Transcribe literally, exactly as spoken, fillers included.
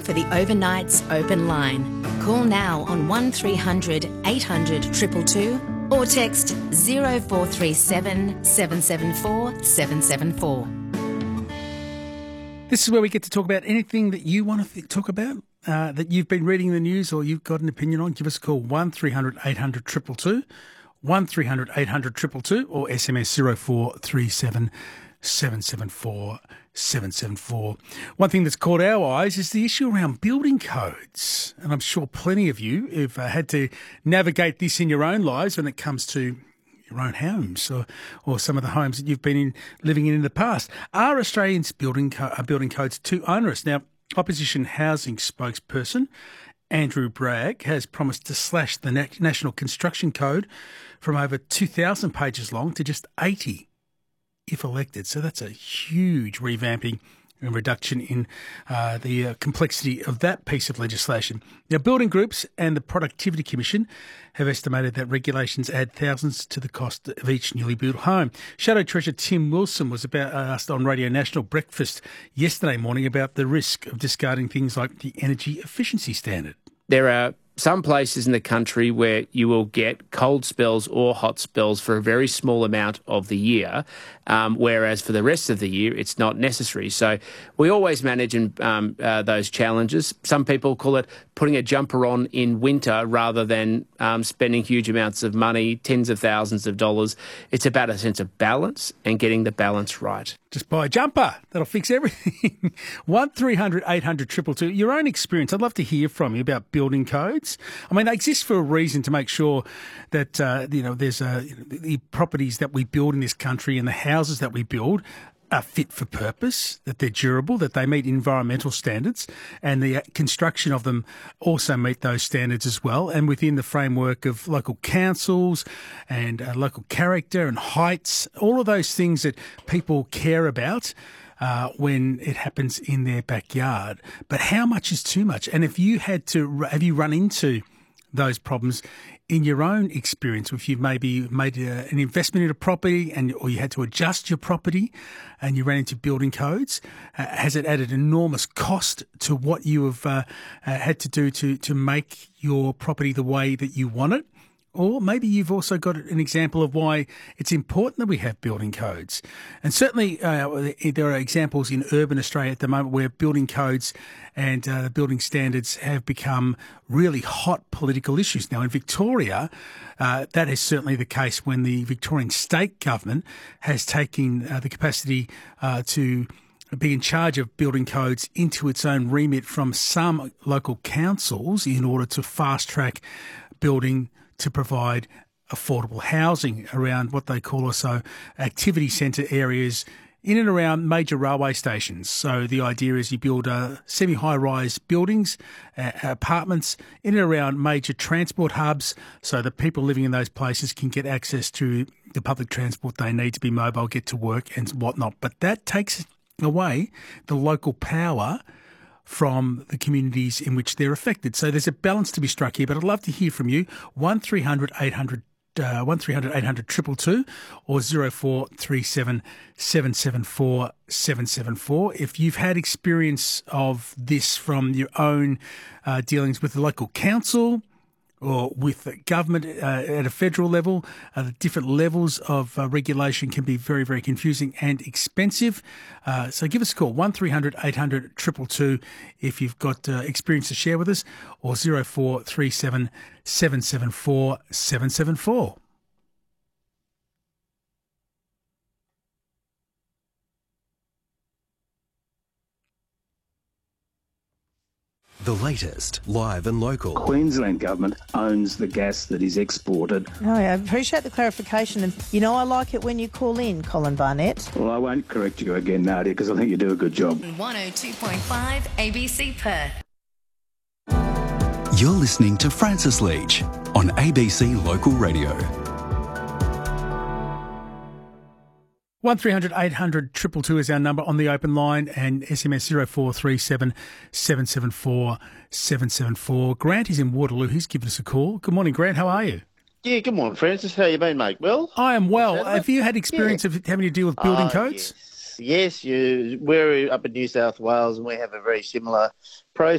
for the Overnights Open Line. Call now on one three hundred eight hundred two two two or text zero four three seven seven seven four seven seven four. This is where we get to talk about anything that you want to th- talk about, uh, that you've been reading in the news or you've got an opinion on. Give us a call, one three hundred eight hundred two two two, one three hundred eight hundred two two two, or S M S zero four three seven seven seven four seven seven four. One thing that's caught our eyes is the issue around building codes. And I'm sure plenty of you have uh, had to navigate this in your own lives when it comes to your own homes or, or some of the homes that you've been in living in in the past. Are Australians building co- uh, building codes too onerous? Now, Opposition Housing spokesperson Andrew Bragg has promised to slash the Na- National Construction Code from over two thousand pages long to just eighty if elected. So that's a huge revamping and reduction in uh, the uh, complexity of that piece of legislation. Now, building groups and the Productivity Commission have estimated that regulations add thousands to the cost of each newly built home. Shadow Treasurer Tim Wilson was about uh, asked on Radio National Breakfast yesterday morning about the risk of discarding things like the energy efficiency standard. There are some places in the country where you will get cold spells or hot spells for a very small amount of the year, um, whereas for the rest of the year, it's not necessary. So we always manage and, um, uh, those challenges. Some people call it putting a jumper on in winter rather than um, spending huge amounts of money, tens of thousands of dollars. It's about a sense of balance and getting the balance right. Just buy a jumper. That'll fix everything. one three hundred eight hundred two two two. Your own experience. I'd love to hear from you about building codes. I mean, they exist for a reason, to make sure that, uh, you know, there's uh, the properties that we build in this country and the houses that we build are fit for purpose, that they're durable, that they meet environmental standards, and the construction of them also meet those standards as well, and within the framework of local councils and uh, local character and heights, all of those things that people care about uh, when it happens in their backyard. But how much is too much? And if you had to, have you run into those problems in your own experience, if you've maybe made a, an investment in a property and or you had to adjust your property and you ran into building codes? Uh, has it added enormous cost to what you have uh, uh, had to do to, to make your property the way that you want it? Or maybe you've also got an example of why it's important that we have building codes. And certainly uh, there are examples in urban Australia at the moment where building codes and uh, building standards have become really hot political issues. Now, in Victoria, uh, that is certainly the case when the Victorian state government has taken uh, the capacity uh, to be in charge of building codes into its own remit from some local councils in order to fast-track building to provide affordable housing around what they call also activity centre areas in and around major railway stations. So the idea is you build uh, semi-high-rise buildings, uh, apartments in and around major transport hubs so that people living in those places can get access to the public transport they need to be mobile, get to work and whatnot. But that takes away the local power from the communities in which they're affected. So there's a balance to be struck here, but I'd love to hear from you. one three hundred eight hundred uh, one three hundred eight hundred two two two or zero four three seven seven seven four seven seven four. If you've had experience of this from your own uh, dealings with the local council or with the government uh, at a federal level, uh, the different levels of uh, regulation can be very, very confusing and expensive. Uh, so give us a call, one three hundred eight hundred two two two if you've got uh, experience to share with us, or zero four three seven seven seven four seven seven four. The latest, live and local. Queensland Government owns the gas that is exported. Oh, I appreciate the clarification. And, you know, I like it when you call in, Colin Barnett. Well, I won't correct you again, Nadia, because I think you do a good job. one oh two point five A B C Perth. You're listening to Francis Leach on A B C Local Radio. one three hundred eight hundred two two two is our number on the open line, and S M S zero four three seven seven seven four seven seven four. Grant is in Waterloo. He's given us a call. Good morning, Grant. How are you? Yeah, good morning, Francis. How you been, mate? Well? I am well. Have you had experience yeah. of having to deal with building uh, codes? Yes, yes. You, we're up in New South Wales and we have a very similar process.